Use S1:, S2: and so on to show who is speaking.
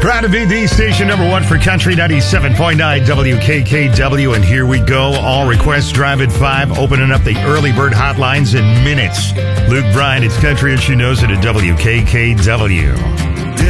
S1: Proud to be the station number one for country, 97.9 WKKW. And here we go. All requests drive at 5, opening up the early bird hotlines in minutes. Luke Bryan, it's country and she knows it at WKKW.